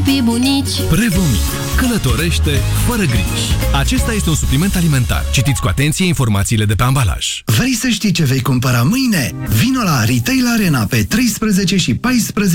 copii bunici. Prevomit. Călătorește fără griji. Acesta este un supliment alimentar. Citiți cu atenție informațiile de pe ambalaj. Vrei să știi ce vei cumpăra mâine? Vino la Retail Arena pe 13 și 14